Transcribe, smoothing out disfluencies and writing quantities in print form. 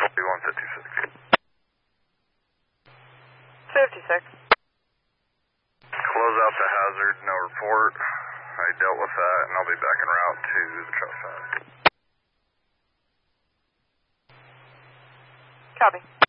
Copy 156. 56. Close out the hazard, no report. I dealt with that, and I'll be back en route to the truck side. Copy.